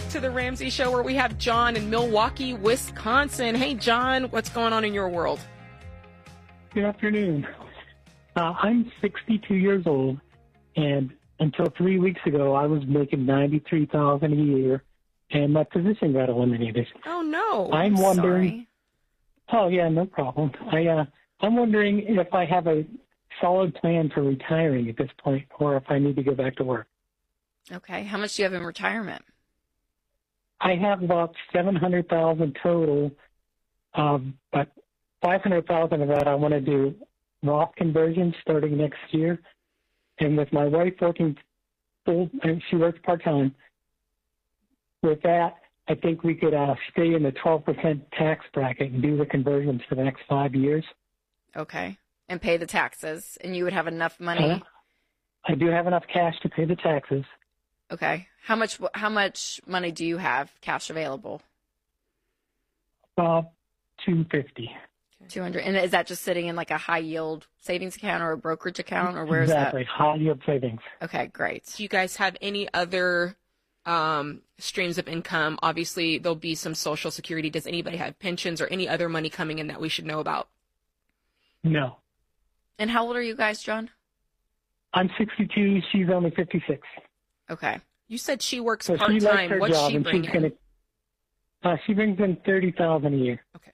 to the Ramsey Show, where we have John in Milwaukee, Wisconsin. Hey, John, what's going on in your world? Good afternoon. I'm 62 years old, and until 3 weeks ago, I was making $93,000 a year, and my position got eliminated. Oh no! I'm wondering. Sorry. Oh yeah, no problem. I'm wondering if I have a solid plan for retiring at this point, or if I need to go back to work. Okay. How much do you have in retirement? I have about $700,000 total, but $500,000 of that I want to do Roth conversion starting next year. And with my wife working and she works part-time, with that, I think we could stay in the 12% tax bracket and do the conversions for the next 5 years. Okay. And pay the taxes, and you would have enough money. I do have enough cash to pay the taxes. Okay. How much money do you have cash available? About $250. 200. And is that just sitting in like a high yield savings account or a brokerage account, or where is Exactly. that? High yield savings. Okay, great. Do you guys have any other streams of income? Obviously, there'll be some Social Security. Does anybody have pensions or any other money coming in that we should know about? No. And how old are you guys, John? I'm 62. She's only 56. Okay. You said she works So part-time. she likes her What's job, she and bringing? she brings in $30,000 a year. Okay.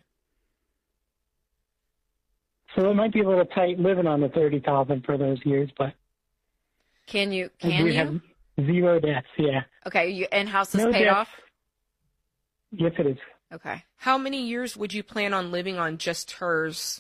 So it might be a little tight living on the $30,000 for those years, but Can you? we have zero debts. Yeah. Okay. And house is No paid debts. off? Yes, it is. Okay. How many years would you plan on living on just hers?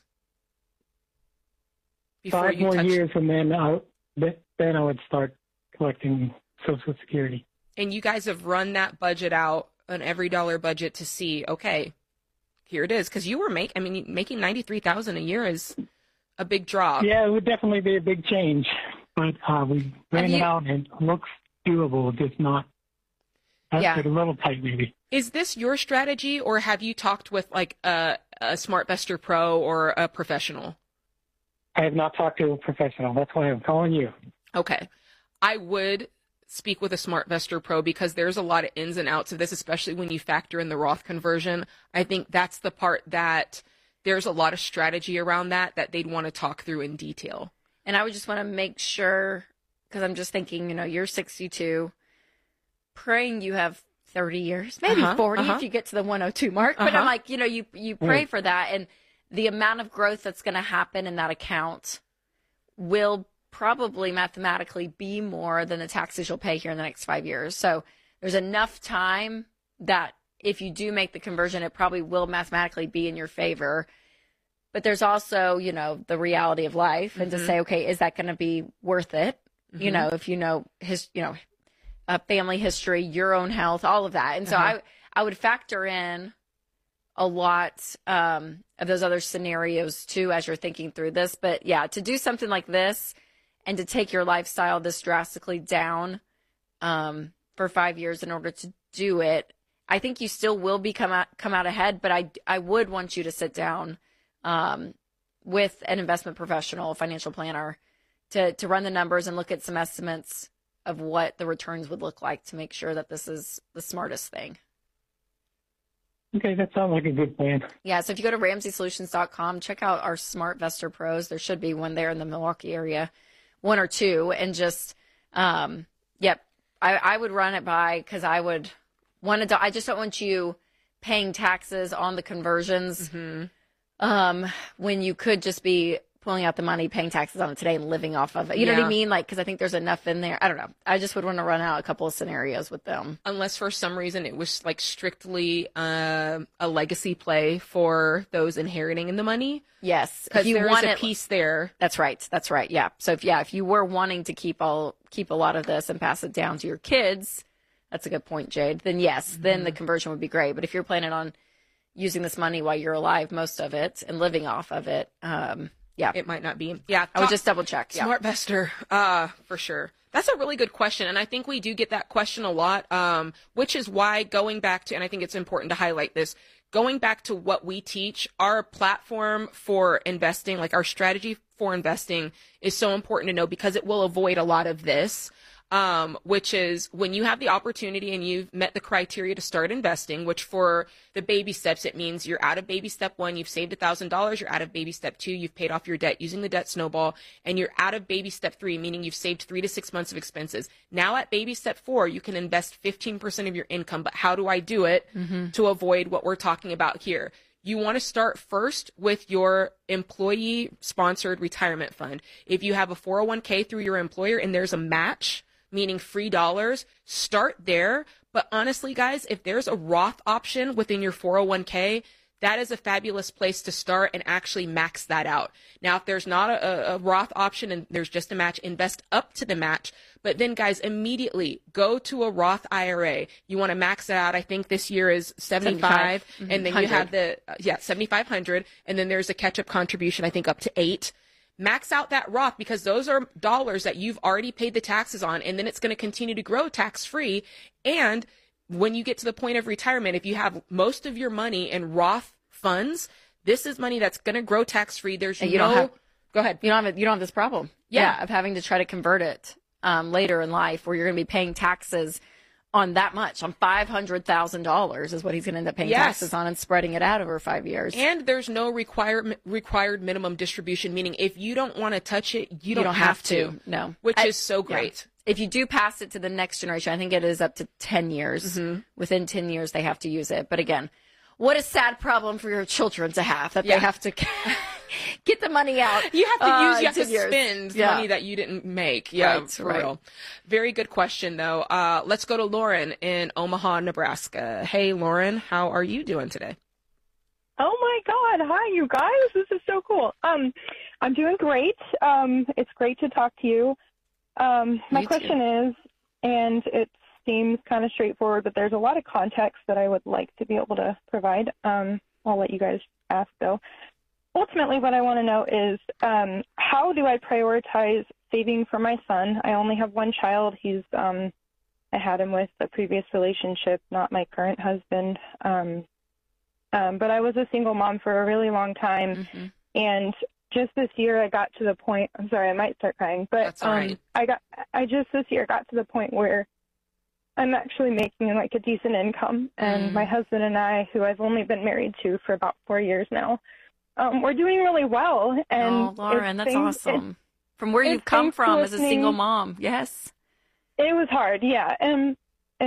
Before 5 you more touch... years, and then I would start collecting Social Security. And you guys have run that budget out, an every dollar budget, to see, okay, here it is. Because you were making $93,000 a year is a big drop. Yeah, it would definitely be a big change, but we ran it out and it looks doable, just not. Yeah. A little tight, maybe. Is this your strategy, or have you talked with like a SmartVestor Pro or a professional? I have not talked to a professional. That's why I'm calling you. Okay. I would speak with a SmartVestor Pro, because there's a lot of ins and outs of this, especially when you factor in the Roth conversion. I think that's the part that there's a lot of strategy around that they'd want to talk through in detail. And I would just want to make sure, because I'm just thinking, you're 62, praying you have 30 years, maybe 40 if you get to the 102 mark. But I'm like, you pray for that. And the amount of growth that's going to happen in that account will probably mathematically be more than the taxes you'll pay here in the next 5 years. So there's enough time that if you do make the conversion, it probably will mathematically be in your favor. But there's also, the reality of life, and to say, okay, is that going to be worth it? If his, family history, your own health, all of that. And so I would factor in a lot of those other scenarios too as you're thinking through this. But yeah, to do something like this and to take your lifestyle this drastically down for 5 years in order to do it, I think you still will come out ahead. But I would want you to sit down with an investment professional, a financial planner, to run the numbers and look at some estimates of what the returns would look like to make sure that this is the smartest thing. Okay, that sounds like a good plan. Yeah, so if you go to RamseySolutions.com, check out our SmartVestor Pros. There should be one there in the Milwaukee area, one or two, and just, I would run it by, because I would want to, I just don't want you paying taxes on the conversions when you could just be pulling out the money, paying taxes on it today and living off of it. You know what I mean? Because I think there's enough in there. I don't know. I just would want to run out a couple of scenarios with them. Unless for some reason it was like strictly a legacy play for those inheriting in the money. Yes. Because there's a piece there. That's right. That's right. Yeah. So if you were wanting to keep a lot of this and pass it down to your kids, that's a good point, Jade. Then yes, then the conversion would be great. But if you're planning on using this money while you're alive, most of it, and living off of it, it might not be. Yeah. I would just double check. Yeah. SmartVestor, for sure. That's a really good question. And I think we do get that question a lot, which is why going back to, and I think it's important to highlight this, going back to what we teach, our platform for investing, like our strategy for investing, is so important to know, because it will avoid a lot of this. which is when you have the opportunity and you've met the criteria to start investing, which for the baby steps, it means you're out of baby step 1, you've saved $1,000, you're out of baby step 2, you've paid off your debt using the debt snowball, and you're out of baby step 3, meaning you've saved 3 to 6 months of expenses. Now at baby step 4, you can invest 15% of your income, but how do I do it to avoid what we're talking about here? You want to start first with your employee-sponsored retirement fund. If you have a 401k through your employer and there's a match, meaning free dollars, start there. But honestly, guys, if there's a Roth option within your 401k, that is a fabulous place to start and actually max that out. Now, if there's not a Roth option and there's just a match, invest up to the match. But then, guys, immediately go to a Roth IRA. You want to max it out. I think this year is 75, and then you have the 7,500, and then there's a catch-up contribution, I think, up to 8. Max out that Roth because those are dollars that you've already paid the taxes on, and then it's going to continue to grow tax-free. And when you get to the point of retirement, if you have most of your money in Roth funds, this is money that's going to grow tax-free. There's go ahead. You don't have this problem. Yeah, of having to try to convert it later in life where you're going to be paying taxes on that much, on $500,000 is what he's going to end up paying taxes on and spreading it out over 5 years. And there's no required minimum distribution, meaning if you don't want to touch it, you don't have to. No. Which is so great. Yeah. If you do pass it to the next generation, I think it is up to 10 years. Within 10 years, they have to use it. But again, what a sad problem for your children to have, that they have to get the money out. You have to you have to spend money that you didn't make. Yeah, right, for real. Very good question, though. Let's go to Lauren in Omaha, Nebraska. Hey, Lauren, how are you doing today? Oh, my God. Hi, you guys. This is so cool. I'm doing great. It's great to talk to you. My question is, and it seems kind of straightforward, but there's a lot of context that I would like to be able to provide. I'll let you guys ask, though. Ultimately, what I want to know is how do I prioritize saving for my son? I only have one child. I had him with a previous relationship, not my current husband. But I was a single mom for a really long time. And just this year I got to the point, I'm sorry, I might start crying, but That's all right. I just this year got to the point where I'm actually making like a decent income. And my husband and I, who I've only been married to for about 4 years now, we're doing really well. And Lauren, that's awesome. From where you've come from as a single mom. Yes. It was hard. Yeah. And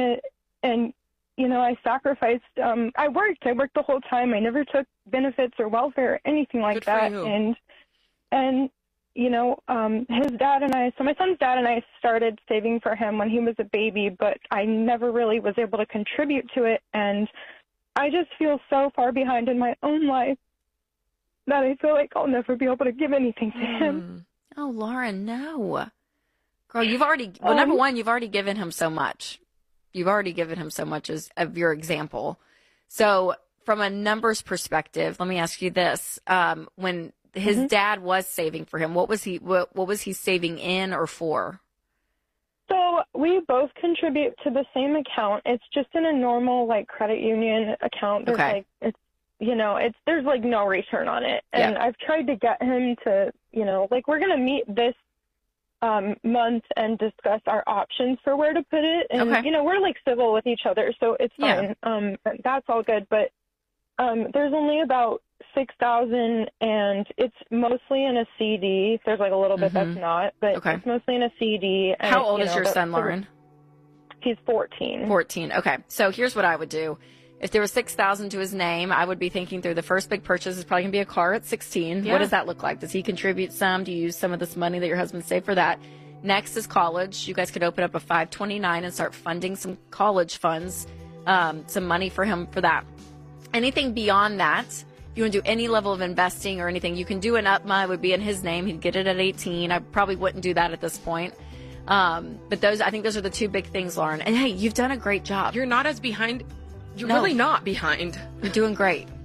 you know, I sacrificed, I worked the whole time. I never took benefits or welfare or anything like that. And, you know, his dad and I, so my son's dad and I started saving for him when he was a baby, but I never really was able to contribute to it. And I just feel so far behind in my own life that I feel like I'll never be able to give anything to him. Oh, Lauren, no. Girl, you've already, well, number one, you've already given him so much. You've already given him so much as of your example. So from a numbers perspective, let me ask you this. When his dad was saving for him, what was he saving in or for? So we both contribute to the same account. It's just in a normal like credit union account. There's like, it's, you know, there's like no return on it. And I've tried to get him to, you know, like we're going to meet this month and discuss our options for where to put it. And, you know, we're like civil with each other, so it's fine. That's all good. But there's only about $6,000 and it's mostly in a CD. There's like a little bit that's not, but it's mostly in a CD. And, how old is your son, Lauren? He's 14. 14. Okay. So here's what I would do. If there was $6,000 to his name, I would be thinking through the first big purchase is probably going to be a car at 16. What does that look like? Does he contribute some? Do you use some of this money that your husband saved for that? Next is college. You guys could open up a 529 and start funding some college funds, some money for him for that. Anything beyond that, if you want to do any level of investing or anything, you can do an UPMA. It would be in his name. He'd get it at 18. I probably wouldn't do that at this point. But I think those are the two big things, Lauren. And hey, you've done a great job. You're not as behind. You're really not behind. You're doing great.